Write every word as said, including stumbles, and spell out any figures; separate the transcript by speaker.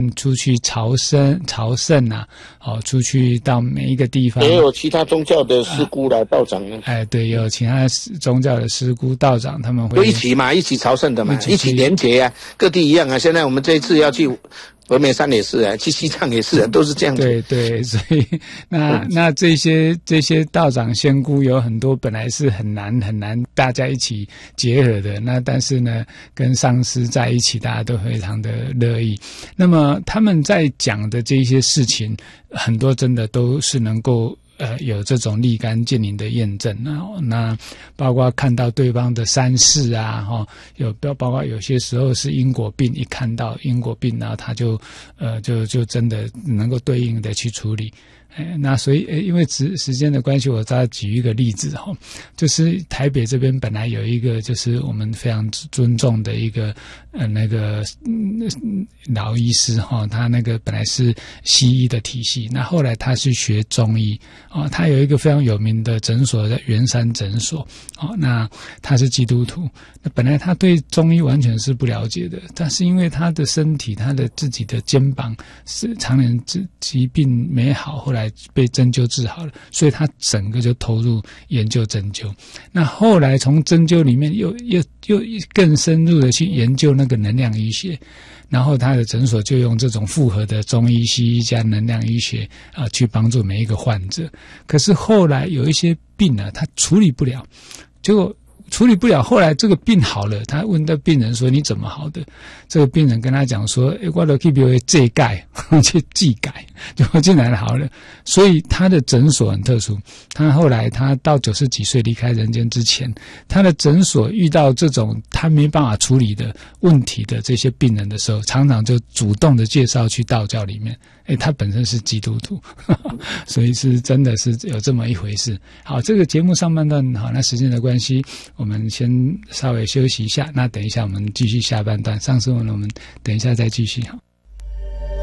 Speaker 1: 们出去朝圣朝圣啊，哦，出去到每一个地方，
Speaker 2: 也有其他宗教的师姑来道长呢。
Speaker 1: 哎，对，有其他宗教的师姑道长，他们会
Speaker 2: 就一起嘛，一起朝圣的嘛，
Speaker 1: 一起
Speaker 2: 一起连结啊，各地一样啊。现在我们这一次要去峨眉山也是啊，去西藏也是啊，都是这样子。
Speaker 1: 对对，所以那、嗯、那这些这些道长仙姑有很多本来是很难很难大家一起结合的，那但是呢，跟上师在一起，大家都非常的乐意。那么他们在讲的这些事情，很多真的都是能够。呃，有这种立竿见影的验证啊，那包括看到对方的山势啊，哈，有包括有些时候是因果病，一看到因果病，然后他就呃就就真的能够对应的去处理。哎，那所以，因为时时间的关系，我再举一个例子哈，就是台北这边本来有一个，就是我们非常尊重的一个呃那个、嗯、老医师哈，他那个本来是西医的体系，那后来他是学中医啊，他有一个非常有名的诊所在圆山诊所，哦，那他是基督徒，那本来他对中医完全是不了解的，但是因为他的身体，他的自己的肩膀是常年疾疾病没好，后来被针灸治好了，所以他整个就投入研究针灸。那后来从针灸里面又又又更深入的去研究那个能量医学，然后他的诊所就用这种复合的中医、西医加能量医学啊、呃，去帮助每一个患者。可是后来有一些病呢，他处理不了，结果。处理不了，后来这个病好了，他问到病人说：“你怎么好的？”这个病人跟他讲说：“诶，我都去比如这钙去技改，就竟然好了。”所以他的诊所很特殊。他后来他到九十几岁离开人间之前，他的诊所遇到这种他没办法处理的问题的这些病人的时候，常常就主动的介绍去道教里面。诶，他本身是基督徒，呵呵，所以是真的是有这么一回事。好，这个节目上半段好，那时间的关系。我们先稍微休息一下，那等一下我们继续下半段。上次我们等一下再继续哈。